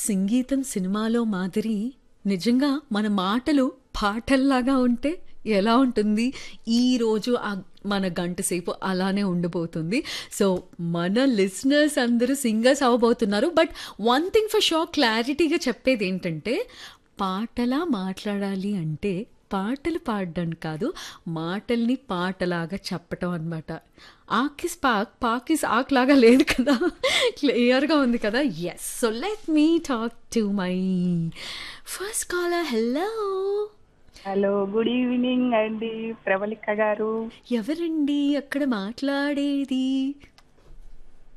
సంగీతం సినిమాలో మాదిరి నిజంగా మన మాటలు పాటల్లాగా ఉంటే ఎలా ఉంటుంది? ఈరోజు మన గంట సేపు అలానే ఉండబోతుంది. సో, మన లిసనర్స్ అందరూ singers అవ్వబోతున్నారు. But one thing for sure క్లారిటీగా చెప్పేదేంటంటే, పాటలా మాట్లాడాలి అంటే పాటలు పాడడం కాదు, మాటల్ని పాటలాగా చెప్పటం అనమాట. ఆక్ ఇస్ పాక్, పాక్ ఇస్ ఆక్ లాగా లేదు కదా! క్లియర్‌గా ఉంది కదా! Yes. So, let me talk to my first caller. Hello! Hello, good evening అండి ప్రవళిక గారు. ఎవరండి అక్కడ మాట్లాడేది?